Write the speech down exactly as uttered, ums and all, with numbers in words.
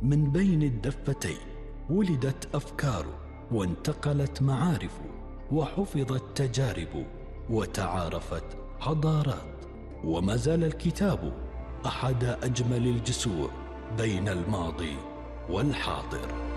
من بين الدفتين ولدت أفكار، وانتقلت معارف، وحفظت تجارب، وتعارفت حضارات. وما زال الكتاب أحد أجمل الجسور بين الماضي والحاضر.